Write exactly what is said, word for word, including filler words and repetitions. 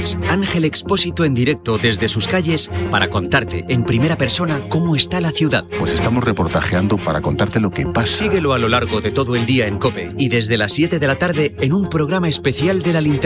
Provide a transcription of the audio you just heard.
tardes, Ángel Expósito en directo desde sus calles para contarte en primera persona cómo está la ciudad. Pues estamos reportajeando para contarte lo que pasa. Síguelo a lo largo de todo el día en COPE y desde las siete de la tarde en un programa especial de la Linterna.